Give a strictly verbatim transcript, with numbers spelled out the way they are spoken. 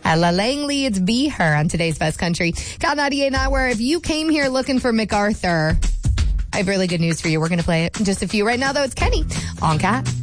Ella Langley, it's Be Her on today's Best Country. Cat ninety-eight point nine, where if you came here looking for MacArthur, I have really good news for you. We're going to play it in just a few. Right now, though, it's Kenny on Cat.